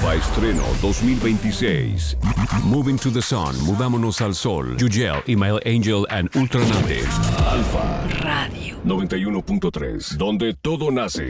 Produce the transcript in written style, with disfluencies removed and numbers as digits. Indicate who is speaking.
Speaker 1: Alfa Estreno 2026. Moving to the Sun, Mudámonos al Sol. Yugel, Email Angel and Ultranative. Alfa Radio 91.3, donde todo nace.